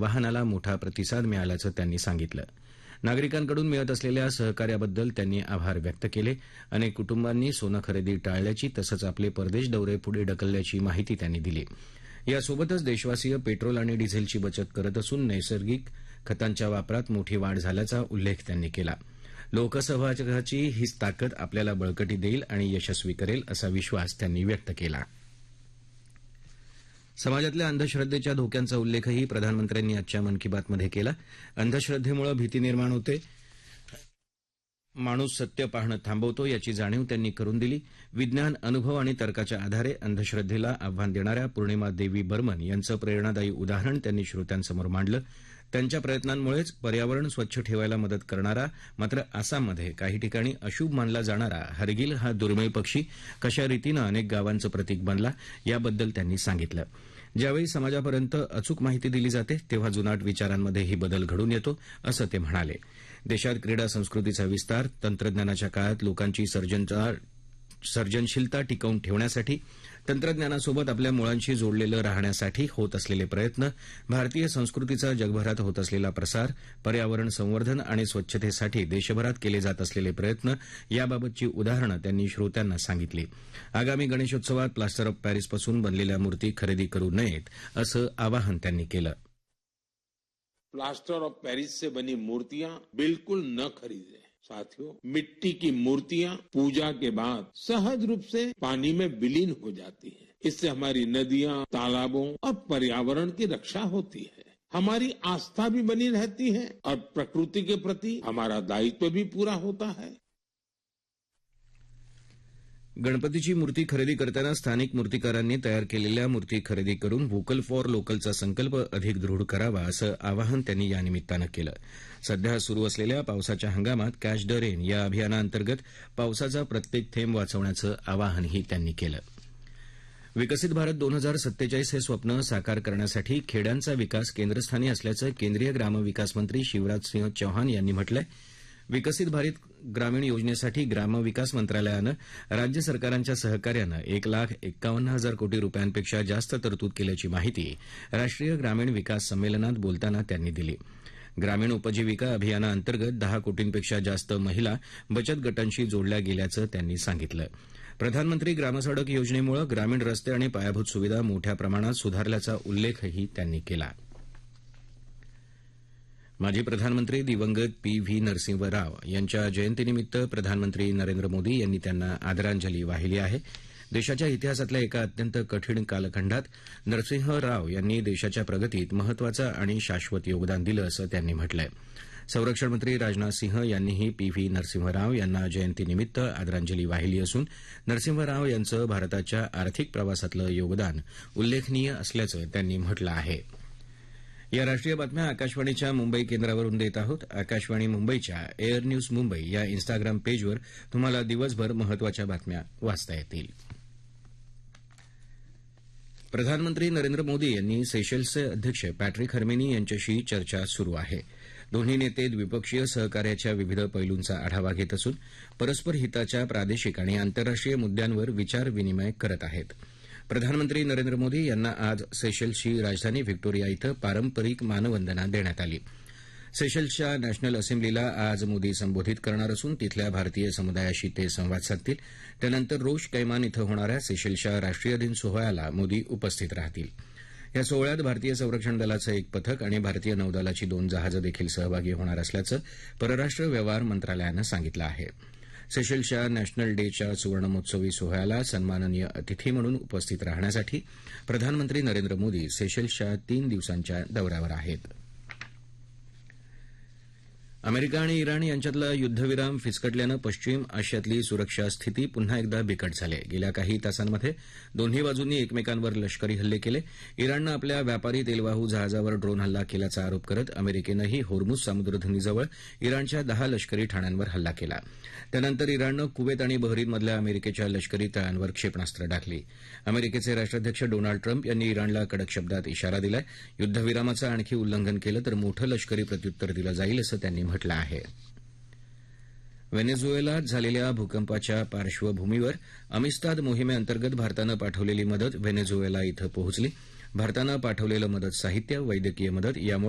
आवाहनाला मोठा प्रतिसाद मिळाल्याचं त्यांनी सांगितलं. नागरिकांकडून मिळत असलेल्या सहकार्याबद्दल त्यांनी आभार व्यक्त केले. अनेक कुटुंबांनी सोनं खरेदी टाळल्याची तसंच आपले परदेश दौरे पुढे ढकलल्याची माहिती त्यांनी दिली. यासोबतच देशवासीय पेट्रोल आणि डिझेलची बचत करत असून नैसर्गिक खतांच्या वापरात मोठी वाढ झाल्याचा उल्लेख त्यांनी केला. लोकसहभागाची हीच ताकद आपल्याला बळकटी देईल आणि यशस्वी करेल असा विश्वास त्यांनी व्यक्त केला. समाजातल्या अंधश्रद्धेच्या धोक्यांचा उल्लेखही प्रधानमंत्र्यांनी आजच्या मन की बातमध्ये केला. अंधश्रद्धेमुळे भीती निर्माण होते, माणूस सत्य पाहणं थांबवतो याची जाणीव त्यांनी करून दिली. विज्ञान, अनुभव आणि तर्काच्या आधारे अंधश्रद्धेला आव्हान देणाऱ्या पूर्णिमा देवी बर्मन यांचं प्रेरणादायी उदाहरण त्यांनी श्रोत्यांसमोर मांडलं. त्यांच्या प्रयत्नांमुळेच पर्यावरण स्वच्छ ठेवायला मदत करणारा मात्र आसाममध्ये काही ठिकाणी अशुभ मानला जाणारा हरगिल हा दुर्मिळ पक्षी कशा रीतीनं अनेक गावांचं प्रतीक बनला याबद्दल त्यांनी सांगितलं. ज्यावेळी समाजापर्यंत अचूक माहिती दिली जाते तेव्हा जुनाट विचारांमध्येही बदल घडून येतो असं ते म्हणाले. देशात क्रीडा संस्कृतीचा विस्तार, तंत्रज्ञानाच्या काळात लोकांची सर्जनशीलता टिकवून ठेवण्यासाठी, तंत्रज्ञानासोबत आपल्या मुळांशी जोडलेलं राहण्यासाठी होत असलेले प्रयत्न, भारतीय संस्कृतीचा जगभरात होत असलेला प्रसार, पर्यावरण संवर्धन आणि स्वच्छतेसाठी देशभरात केले जात असलेले प्रयत्न याबाबतची उदाहरणं त्यांनी श्रोत्यांना सांगितली. आगामी गणेशोत्सवात प्लास्टर ऑफ पॅरिसपासून बनलेल्या मूर्ती खरेदी करू नयेत असं आवाहन त्यांनी केलं. प्लास्टर ऑफ पेरिस से बनी मूर्तियां बिल्कुल न खरीदें. साथियों, मिट्टी की मूर्तियां पूजा के बाद सहज रूप से पानी में विलीन हो जाती हैं. इससे हमारी नदियां, तालाबों और पर्यावरण की रक्षा होती है. हमारी आस्था भी बनी रहती है और प्रकृति के प्रति हमारा दायित्व भी पूरा होता है. गणपतीची मूर्ती खरेदी करताना स्थानिक मूर्तिकारांनी तयार केलेल्या मूर्ती खरेदी करून व्होकल फॉर लोकलचा संकल्प अधिक दृढ करावा असं आवाहन त्यांनी यानिमित्तानं केलं. सध्या सुरू असलेल्या पावसाच्या हंगामात कॅच द रेन या अभियानाअंतर्गत पावसाचा प्रत्येक थेंब वाचवण्याचं आवाहनही त्यांनी केलं. विकसित भारत 2047 हे स्वप्न साकार करण्यासाठी खेड्यांचा विकास केंद्रस्थानी असल्याचं केंद्रीय ग्रामविकास मंत्री शिवराज सिंह चौहान यांनी म्हटलंय. विकसित भारत ग्रामीण योजनेसाठी ग्रामविकास मंत्रालयानं राज्य सरकारांच्या सहकार्यानं 1,51,000 कोटी रुपयांपेक्षा जास्त तरतूद केल्याची माहिती राष्ट्रीय ग्रामीण विकास संमेलनात बोलताना त्यांनी दिली. ग्रामीण उपजीविका अभियानाअंतर्गत 10 कोटींपेक्षा जास्त महिला बचत गटांशी जोडल्या गेल्याचं त्यांनी सांगितलं. प्रधानमंत्री ग्रामसडक योजनेमुळे ग्रामीण रस्ते आणि पायाभूत सुविधा मोठ्या प्रमाणात सुधारल्याचा उल्लेखही त्यांनी केला. माजी प्रधानमंत्री दिवंगत पी.व्ही. नरसिंह राव यांच्या जयंतीनिमित्त प्रधानमंत्री नरेंद्र मोदी यांनी त्यांना आदरांजली वाहिली आहे. देशाच्या इतिहासातल्या एका अत्यंत कठीण कालखंडात नरसिंह राव यांनी देशाच्या प्रगतीत महत्वाचं आणि शाश्वत योगदान दिलं असं त्यांनी म्हटलंय. संरक्षण मंत्री राजनाथ सिंह यांनीही पी.व्ही. नरसिंह राव यांना जयंतीनिमित्त आदरांजली वाहिली असून नरसिंह राव यांचं भारताच्या आर्थिक प्रवासातलं योगदान उल्लेखनीय असल्याचं त्यांनी म्हटलं आहे. या राष्ट्रीय बातम्या आकाशवाणीच्या मुंबई केंद्रावरून देत आहोत. आकाशवाणी मुंबईच्या एअर न्यूज मुंबई या इन्स्टाग्राम पेजवर तुम्हाला दिवसभर महत्वाच्या बातम्या वाचता येतील. प्रधानमंत्री नरेंद्र मोदी यांनी सेशल्सचे अध्यक्ष पॅट्रिक हर्मेनी यांच्याशी चर्चा सुरू आहे. दोन्ही नेते द्विपक्षीय सहकार्याच्या विविध पैलूंचा आढावा घेत असून परस्पर हिताच्या प्रादेशिक आणि आंतरराष्ट्रीय मुद्द्यांवर विचारविनिमय करत आहेत. प्रधानमंत्री नरेंद्र मोदी यांना आज सेशल्सची राजधानी व्हिक्टोरिया इथं पारंपरिक मानवंदना देण्यात आली. सेशल्सच्या नॅशनल असेंब्लीला आज मोदी संबोधित करणार असून तिथल्या भारतीय समुदायाशी ते संवाद साधतील. त्यानंतर रोश कैमान इथं होणाऱ्या सेशल्सच्या राष्ट्रीय दिन सोहळ्याला मोदी उपस्थित राहतील. या सोहळ्यात भारतीय संरक्षण दलाचं एक पथक आणि भारतीय नौदलाची 2 जहाजं देखील सहभागी होणार असल्याचं परराष्ट्र व्यवहार मंत्रालयानं सांगितलं आहे. सेशल्सच्या नॅशनल डेच्या सुवर्णमहोत्सवी सोहळ्याला सन्माननीय अतिथी म्हणून उपस्थित राहण्यासाठी प्रधानमंत्री नरेंद्र मोदी सेशल्सच्या 3 दिवसांच्या दौऱ्यावर आहेत. अमेरिका आणि इराण यांच्यातला युद्धविराम फिसकटल्यानं पश्चिम आशियातली सुरक्षा स्थिती पुन्हा एकदा बिकट झाली आहे. गेल्या काही तासांमध्ये दोन्ही बाजूंनी एकमेकांवर लष्करी हल्ले केले. इराणनं आपल्या व्यापारी तेलवाहू जहाजावर ड्रोन हल्ला केल्याचा आरोप करत अमेरिकेनंही होर्मुझ समुद्रधुनीजवळ इराणच्या 10 लष्करी ठाण्यांवर हल्ला केला. त्यानंतर इराणनं कुवेत आणि बहरीनमधल्या अमेरिकेच्या लष्करी तळांवर क्षेपणास्त्र डागली. अमेरिकेचे राष्ट्राध्यक्ष डोनाल्ड ट्रम्प यांनी इराणला कडक शब्दात इशारा दिलाय. युद्धविरामाचं आणखी उल्लंघन केलं तर मोठं लष्करी प्रत्युत्तर दिलं जाईल असं त्यांनी म्हटलं आहे. व्हेनेझुएलात झालेल्या भूकंपाच्या पार्श्वभूमीवर अमिस्ताद मोहिमेअंतर्गत भारतानं पाठवलेली मदत व्हेनेझुएला इथं पोहोचली. भारतानं पाठवलेलं मदत साहित्य, वैद्यकीय मदत यामुळे